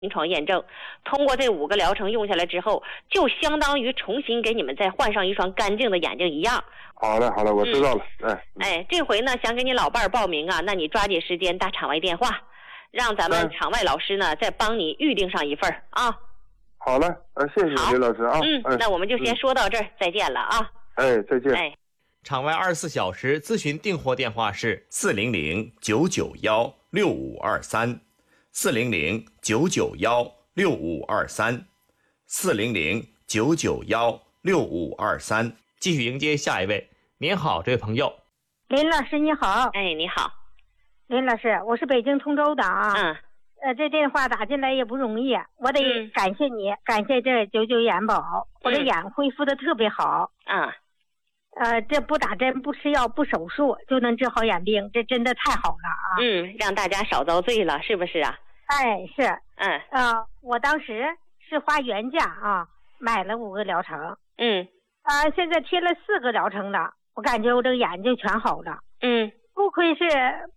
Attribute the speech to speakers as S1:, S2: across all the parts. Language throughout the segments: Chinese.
S1: 临床验证，通过这5个疗程用下来之后，就相当于重新给你们再换上一双干净的眼睛一样。
S2: 好了，我知道了。
S1: 这回呢，想给你老伴儿报名啊，那你抓紧时间打场外电话，让咱们场外老师呢再帮你预定上一份啊。
S2: 好了，谢谢李老师啊。
S1: 那我们就先说到这儿，再见了啊。
S2: 再见。
S3: 场外24小时咨询订货电话是400-991-6523，400-991-6523，400-991-6523。继续迎接下一位。您好，这位朋友。
S4: 林老师你好。
S1: 你好。
S4: 林老师，我是北京通州的啊。这电话打进来也不容易，我得感谢你，感谢这99眼保，我的眼恢复的特别好。这不打针不吃药不手术就能治好眼病，这真的太好了啊。
S1: 让大家少遭罪了，是不是啊？
S4: 是。我当时是花原价啊买了5个疗程。现在贴了4个疗程了，我感觉我这个眼睛全好了。不愧是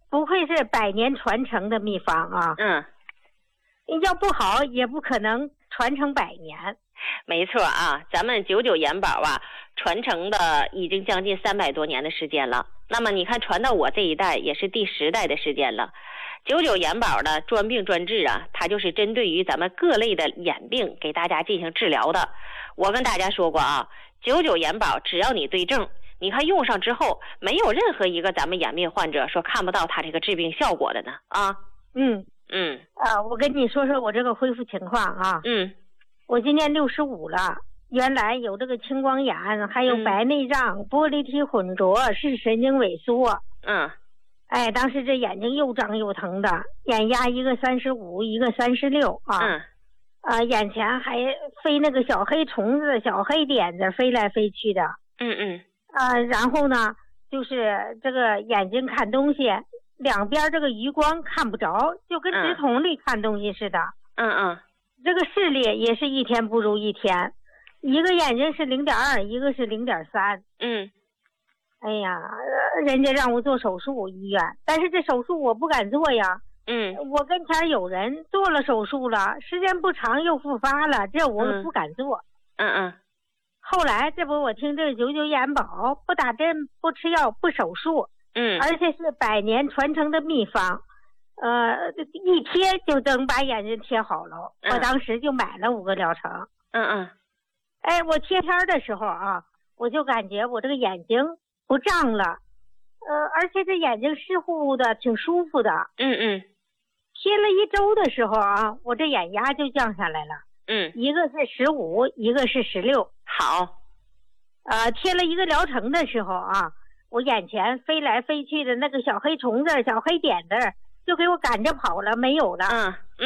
S4: 100年传承的秘方啊。要不好也不可能传承100年。
S1: 没错啊，咱们99眼保啊，传承的已经将近300多年的时间了。那么你看，传到我这一代也是第10代的时间了。99眼保的专病专治啊，它就是针对于咱们各类的眼病给大家进行治疗的。我跟大家说过啊，99眼保只要你对症，你看用上之后，没有任何一个咱们眼病患者说看不到它这个治病效果的呢啊。
S4: 我跟你说说我这个恢复情况啊。我今年65了，原来有这个青光眼，还有白内障、玻璃体混浊、视神经萎缩。当时这眼睛又胀又疼的，眼压一个35，一个36啊。眼前还飞那个小黑虫子、小黑点子飞来飞去的。然后呢，就是这个眼睛看东西，两边这个余光看不着，就跟直筒里看东西似的。这个视力也是一天不如一天，一个眼睛是0.2，一个是0.3。哎呀，人家让我做手术医院，但是这手术我不敢做呀。我跟前有人做了手术了，时间不长又复发了，这我不敢做。后来这不我听这个99眼保，不打针不吃药不手术，而且是100年传承的秘方。一贴就能把眼睛贴好了。我当时就买了5个疗程。我贴片的时候啊，我就感觉我这个眼睛不胀了，而且这眼睛湿乎乎的，挺舒服的。贴了1周的时候啊，我这眼压就降下来了。一个是15，一个是16。
S1: 好。
S4: 贴了1个疗程的时候啊，我眼前飞来飞去的那个小黑虫子、小黑点子就给我赶着跑了，没有了。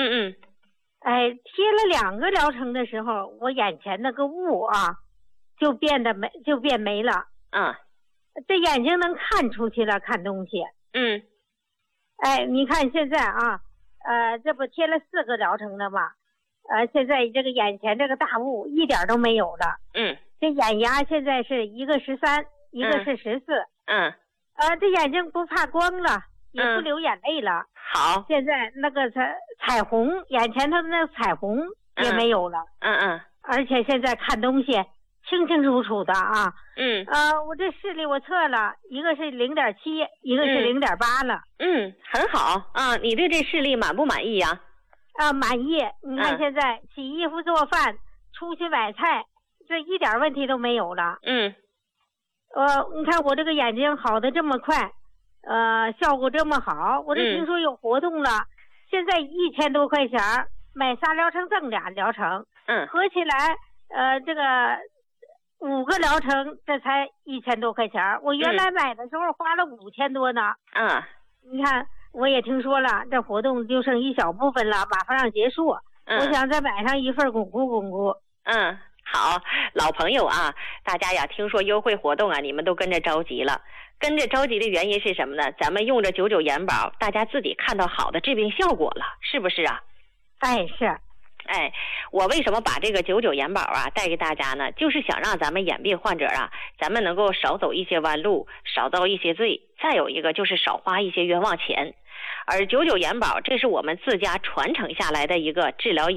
S4: 贴了2个疗程的时候，我眼前那个雾啊，就变没了。这眼睛能看出去了，看东西。你看现在啊，这不贴了4个疗程的嘛？现在这个眼前这个大雾一点都没有了。这眼压现在是一个13，一个是14。这眼睛不怕光了。也不流眼泪了。
S1: 好，
S4: 现在那个彩虹，眼前头的那个彩虹也没有了。而且现在看东西清清楚楚的啊。我这视力我测了，一个是0.7，一个是0.8了。
S1: 很好啊。你对这视力满不满意呀？
S4: 满意。你看现在洗衣服、做饭、出去买菜，这一点问题都没有了。你看我这个眼睛好的这么快。效果这么好，我这听说有活动了，现在1000多块钱买3疗程赠2疗程，合起来这个5个疗程这才1000多块钱，我原来买的时候花了5000多呢。你看我也听说了，这活动就剩一小部分了，马上要结束，我想再买上一份巩固巩固。
S1: 好，老朋友啊，大家呀听说优惠活动啊，你们都跟着着急了。跟着着急的原因是什么呢？咱们用着99眼保，大家自己看到好的治病效果了，是不是啊？
S4: 是。
S1: 我为什么把这个99眼保啊带给大家呢？就是想让咱们眼病患者啊，咱们能够少走一些弯路，少遭一些罪，再有一个就是少花一些冤枉钱。 而99元宝这是我们自家传承下来的一个治疗